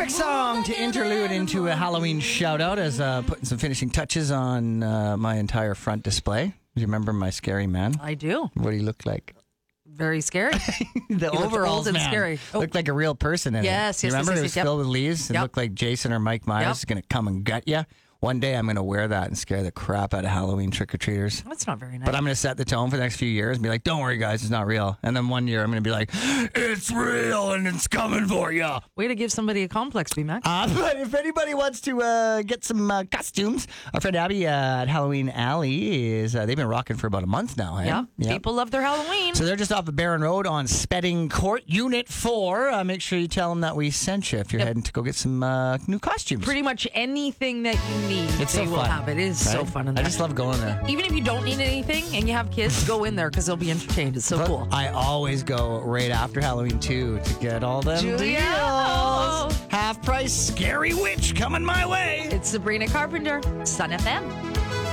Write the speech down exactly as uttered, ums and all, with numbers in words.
Perfect song to interlude into a Halloween shout out as uh, putting some finishing touches on uh, my entire front display. Do you remember my scary man? I do. What do he look like? Very scary. The He looked overalls, old and man. scary. Oh. Looked like a real person in Yes, it. yes, You remember yes, it yes, was yep. filled with leaves? It Yep. looked like Jason or Mike Myers Yep. is going to come and gut you. One day I'm going to wear that and scare the crap out of Halloween trick-or-treaters. That's not very nice. But I'm going to set the tone for the next few years and be like, don't worry, guys, it's not real. And then one year I'm going to be like, it's real and it's coming for you. Way to give somebody a complex, B-Mac. Uh, but if anybody wants to uh, get some uh, costumes, our friend Abby uh, at Halloween Alley is, uh, they've been rocking for about a month now. Eh? Yeah. People love their Halloween. So they're just off of Barron Road on Spedding Court, Unit four. Uh, make sure you tell them that we sent you if you're Yep. heading to go get some uh, new costumes. Pretty much anything that you need, It's they so will fun, have. It is so right? fun in I there. just love going there. Even if you don't need anything and you have kids, go in there because they'll be entertained. It's so But cool. I always go right after Halloween too to get all them Julia. deals. Half price scary witch coming my way. It's Sabrina Carpenter, Sun F M.